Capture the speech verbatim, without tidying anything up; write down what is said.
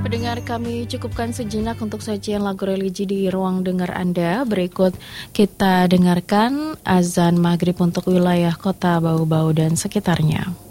Pendengar, kami cukupkan sejenak untuk sajian lagu religi di ruang dengar Anda. Berikut kita dengarkan azan maghrib untuk wilayah kota Bau-Bau dan sekitarnya.